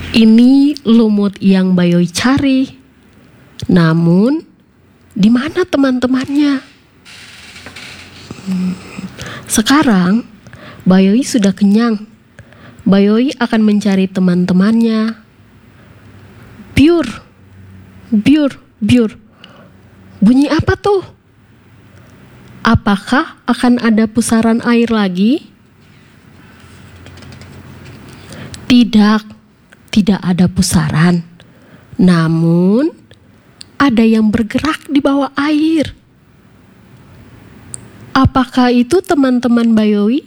Ini lumut yang Bayoy cari. Namun, di mana teman-temannya? Sekarang, Bayoy sudah kenyang. Bayoy akan mencari teman-temannya. Biur, biur, biur. Bunyi apa tuh? Apakah akan ada pusaran air lagi? Tidak, tidak ada pusaran. Namun, ada yang bergerak di bawah air. Apakah itu teman-teman Bayoy?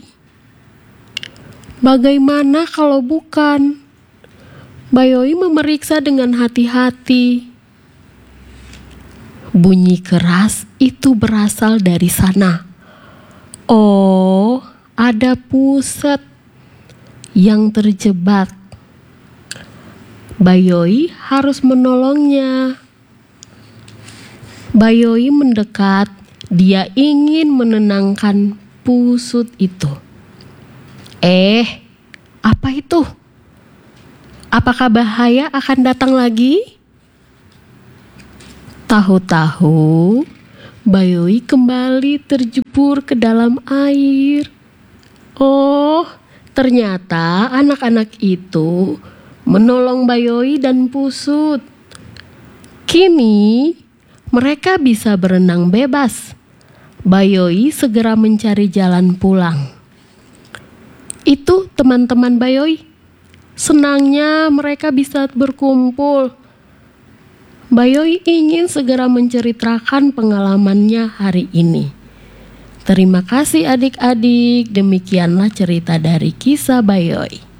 Bagaimana kalau bukan? Bayoy memeriksa dengan hati-hati. Bunyi keras itu berasal dari sana. Oh, ada pusat yang terjebak. Bayoy harus menolongnya. Bayoy mendekat. Dia ingin menenangkan pusut itu. Apa itu? Apakah bahaya akan datang lagi? Tahu-tahu, Bayoy kembali terjebur ke dalam air. Oh, ternyata anak-anak itu menolong Bayoy dan pusut. Kini, mereka bisa berenang bebas. Bayoy segera mencari jalan pulang. Itu teman-teman Bayoy. Senangnya mereka bisa berkumpul. Bayoy ingin segera menceritakan pengalamannya hari ini. Terima kasih adik-adik. Demikianlah cerita dari kisah Bayoy.